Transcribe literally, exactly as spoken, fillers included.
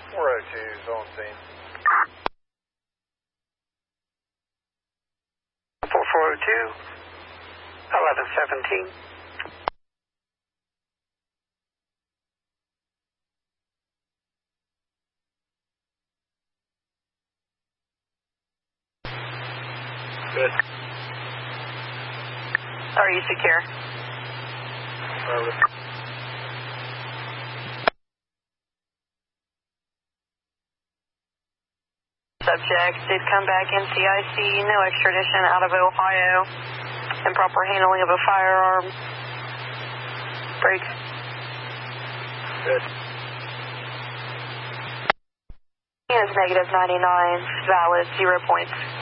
four oh two is on scene. four four oh two, eleven seventeen. Good. Are you secure? Over. Subject did come back in C I C, no extradition out of Ohio. Improper handling of a firearm. Break. Good. Is negative ninety-nine, valid, zero points.